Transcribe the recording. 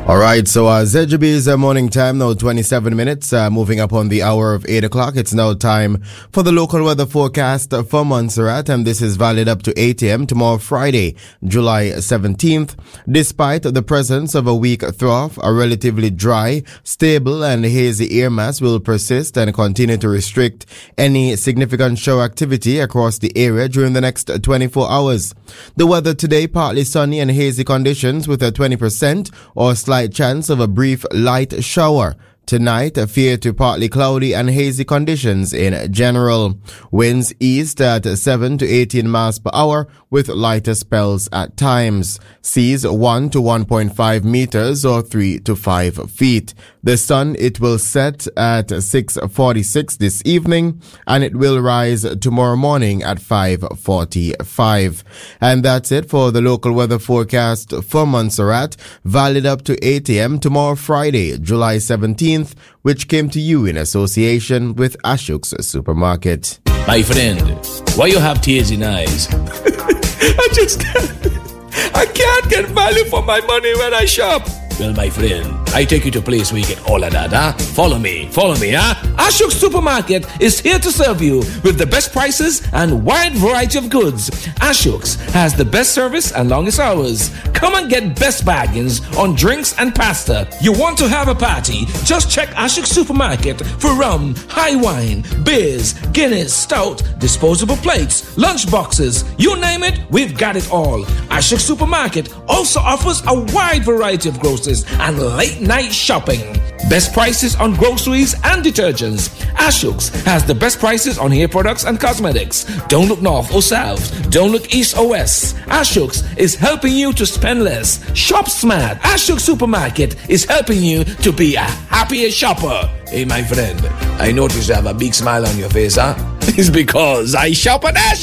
All right, so ZGB's morning time, now 27 minutes, moving up on the hour of 8 o'clock. It's now time for the local weather forecast for Montserrat, and this is valid up to 8 a.m. tomorrow, Friday, July 17th. Despite the presence of a weak trough, a relatively dry, stable, and hazy air mass will persist and continue to restrict any significant shower activity across the area during the next 24 hours. The weather today, partly sunny and hazy conditions with a 20% or slight chance of a brief light shower. Tonight, fair to partly cloudy and hazy conditions in general. Winds east at 7 to 18 miles per hour with lighter spells at times. Seas 1 to 1.5 meters or 3 to 5 feet. The sun, it will set at 6:46 this evening and it will rise tomorrow morning at 5:45. And that's it for the local weather forecast for Montserrat, valid up to 8 a.m. tomorrow, Friday, July 17th, which came to you in association with Ashok's Supermarket. My friend, why you have tears in eyes? I can't get value for my money when I shop. Well, my friend, I take you to a place where you get all of that, huh? Follow me, huh? Ashok Supermarket is here to serve you with the best prices and wide variety of goods. Ashok's has the best service and longest hours. Come and get best bargains on drinks and pasta. You want to have a party? Just check Ashok Supermarket for rum, high wine, beers, Guinness, stout, disposable plates, lunch boxes. You name it, we've got it all. Ashok Supermarket also offers a wide variety of groceries and late night shopping. Best prices on groceries and detergents. Ashok's has the best prices on hair products and cosmetics. Don't look north or south. Don't look east or west. Ashok's is helping you to spend less. Shop smart. Ashok Supermarket is helping you to be a happier shopper. Hey, my friend, I notice you have a big smile on your face, huh? It's because I shop at Ashok.